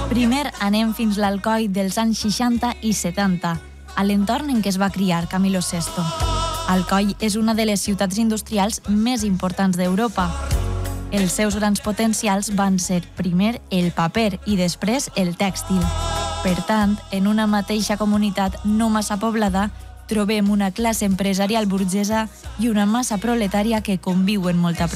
Primer anem fins l'Alcoi dels anys 60 i 70, a l'entorn en què es va criar Camilo VI. Alcoi és una de les ciutats industrials més importants d'Europa. Els seus grans potencials van ser primer el paper i després el tèxtil. Per tant, en una mateixa comunitat no massa poblada, trobem una classe empresarial burgesa i una massa proletària que conviuen molt a prop.